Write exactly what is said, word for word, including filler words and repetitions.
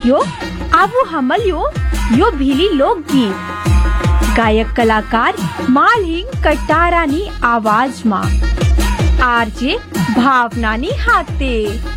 સાથીઓ, આવું સાંભળ્યું યો ભીલી લોકગીત ગાયક કલાકાર માલહિંગ કટારાની આવાજમાં આરજે ભાવનાની હાથે।